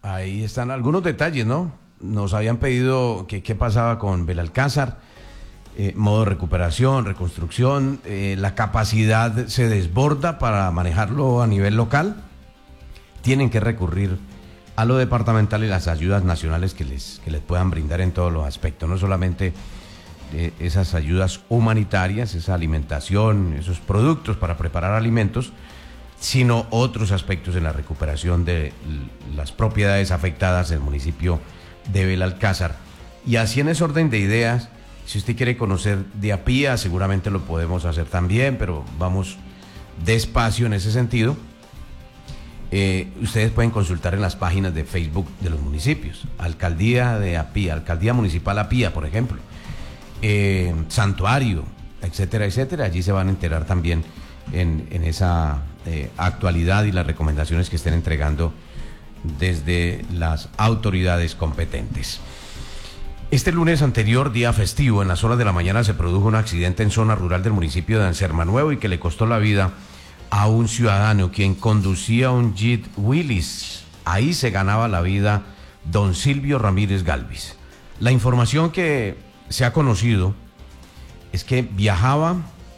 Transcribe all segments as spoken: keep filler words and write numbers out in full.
Ahí están algunos detalles, ¿no? Nos habían pedido que qué pasaba con Belalcázar, eh, modo de recuperación, reconstrucción, eh, la capacidad se desborda para manejarlo a nivel local. Tienen que recurrir a lo departamental y las ayudas nacionales que les, que les puedan brindar en todos los aspectos, no solamente eh, esas ayudas humanitarias, esa alimentación, esos productos para preparar alimentos, sino otros aspectos en la recuperación de las propiedades afectadas del municipio de Belalcázar. Y así, en ese orden de ideas, si usted quiere conocer de APIA, seguramente lo podemos hacer también, pero vamos despacio en ese sentido. Eh, ustedes pueden consultar en las páginas de Facebook de los municipios, Alcaldía de APIA, Alcaldía Municipal APIA, por ejemplo, eh, Santuario, etcétera, etcétera. Allí se van a enterar también en, en esa eh, actualidad y las recomendaciones que estén entregando desde las autoridades competentes. Este lunes anterior, día festivo, en las horas de la mañana se produjo un accidente en zona rural del municipio de Anserma-Nuevo y que le costó la vida a un ciudadano quien conducía un Jeep Willys. Ahí se ganaba la vida don Silvio Ramírez Galvis. La información que se ha conocido es que viajaba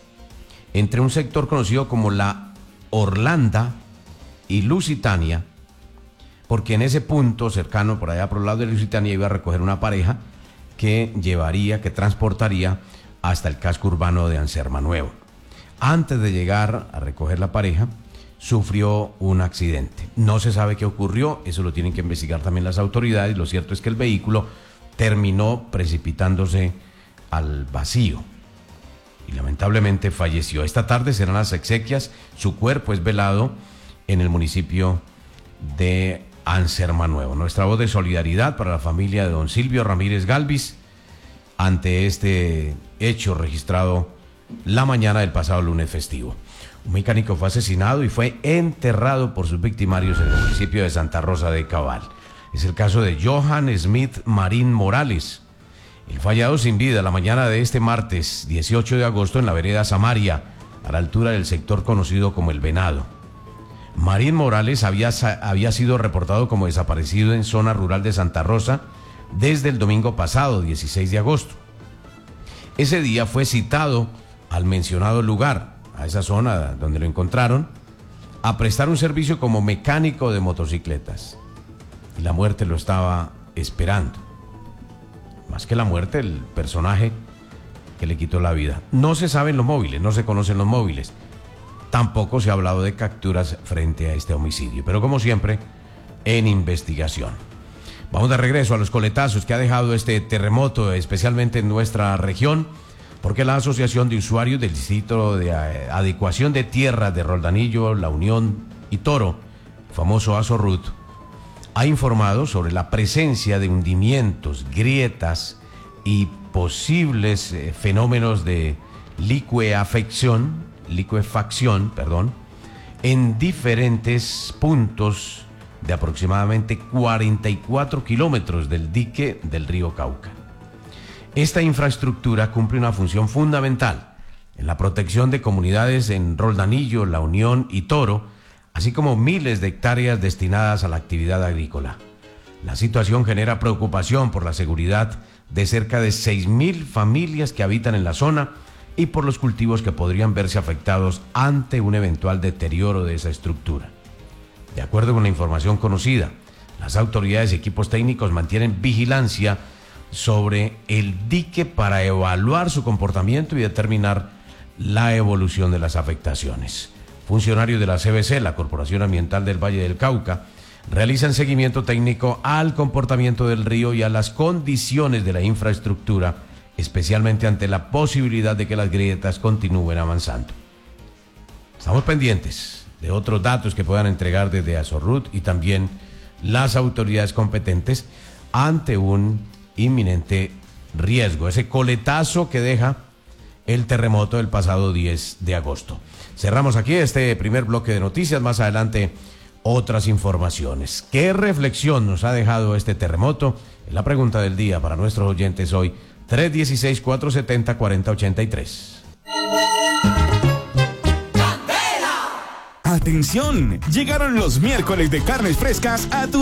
entre un sector conocido como la Orlanda y Lusitania, porque en ese punto cercano, por allá por el lado de Lusitania, iba a recoger una pareja que llevaría, que transportaría hasta el casco urbano de Anserma-Nuevo. Antes de llegar a recoger la pareja, sufrió un accidente. No se sabe qué ocurrió, eso lo tienen que investigar también las autoridades. Lo cierto es que el vehículo terminó precipitándose al vacío y lamentablemente falleció. Esta tarde serán las exequias. Su cuerpo es velado en el municipio de Anserma-Nuevo. Nuestra voz de solidaridad para la familia de don Silvio Ramírez Galvis ante este hecho registrado la mañana del pasado lunes festivo. Un mecánico fue asesinado y fue enterrado por sus victimarios en el municipio de Santa Rosa de Cabal. Es el caso de Johan Smith Marín Morales. El fallado sin vida la mañana de este martes dieciocho de agosto en la vereda Samaria, a la altura del sector conocido como El Venado. Marín Morales había, había sido reportado como desaparecido en zona rural de Santa Rosa desde el domingo pasado, dieciséis de agosto. Ese día fue citado al mencionado lugar, a esa zona donde lo encontraron, a prestar un servicio como mecánico de motocicletas. Y la muerte lo estaba esperando. Más que la muerte, el personaje que le quitó la vida. No se saben los móviles, no se conocen los móviles. Tampoco se ha hablado de capturas frente a este homicidio, pero como siempre, en investigación. Vamos de regreso a los coletazos que ha dejado este terremoto, especialmente en nuestra región, porque la Asociación de Usuarios del Distrito de Adecuación de Tierras de Roldanillo, La Unión y Toro, famoso Azorrut, ha informado sobre la presencia de hundimientos, grietas y posibles eh, fenómenos de liquefacción, liquefacción, perdón, en diferentes puntos de aproximadamente cuarenta y cuatro kilómetros del dique del río Cauca. Esta infraestructura cumple una función fundamental en la protección de comunidades en Roldanillo, La Unión y Toro, así como miles de hectáreas destinadas a la actividad agrícola. La situación genera preocupación por la seguridad de cerca de seis mil familias que habitan en la zona y por los cultivos que podrían verse afectados ante un eventual deterioro de esa estructura. De acuerdo con la información conocida, las autoridades y equipos técnicos mantienen vigilancia sobre el dique para evaluar su comportamiento y determinar la evolución de las afectaciones. Funcionarios de la C B C, la Corporación Ambiental del Valle del Cauca, realizan seguimiento técnico al comportamiento del río y a las condiciones de la infraestructura, especialmente ante la posibilidad de que las grietas continúen avanzando. Estamos pendientes de otros datos que puedan entregar desde Azorrut y también las autoridades competentes ante un inminente riesgo, ese coletazo que deja el terremoto del pasado diez de agosto. Cerramos aquí este primer bloque de noticias. Más adelante, otras informaciones. ¿Qué reflexión nos ha dejado este terremoto? Es la pregunta del día para nuestros oyentes hoy. tres uno seis, cuatro siete cero, cuatro cero ocho tres. ¡Atención! Llegaron los miércoles de carnes frescas a tu